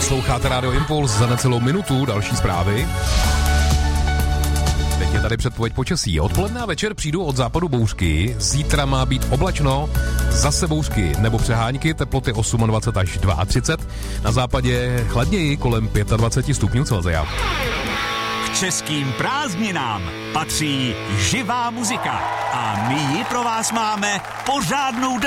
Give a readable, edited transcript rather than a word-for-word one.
Posloucháte Radio Impuls, za necelou minutu další zprávy. Teď je tady předpověď počasí. Odpoledne a večer přijdou od západu bouřky, zítra má být oblačno, zase bouřky nebo přehánky, teploty 28 až 32, na západě chladněji kolem 25 stupňů Celsia. K českým prázdninám patří živá muzika a my ji pro vás máme pořádnou